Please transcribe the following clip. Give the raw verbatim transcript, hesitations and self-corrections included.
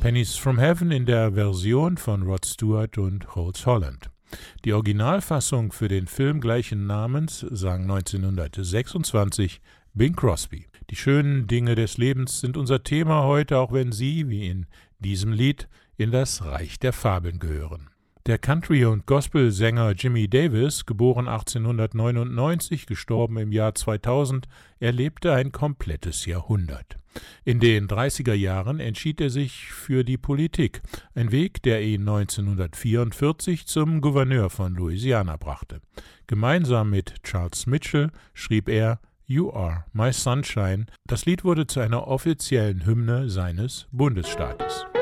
Pennies from Heaven in der Version von Rod Stewart und Holtz Holland. Die Originalfassung für den Film gleichen Namens sang neunzehnhundertsechsundzwanzig Bing Crosby. Die schönen Dinge des Lebens sind unser Thema heute, auch wenn sie, wie in diesem Lied, in das Reich der Fabeln gehören. Der Country- und Gospelsänger Jimmy Davis, geboren achtzehnhundertneunundneunzig, gestorben im Jahr zweitausend, erlebte ein komplettes Jahrhundert. In den dreißiger Jahren entschied er sich für die Politik, ein Weg, der ihn neunzehnhundertvierundvierzig zum Gouverneur von Louisiana brachte. Gemeinsam mit Charles Mitchell schrieb er You Are My Sunshine. Das Lied wurde zu einer offiziellen Hymne seines Bundesstaates.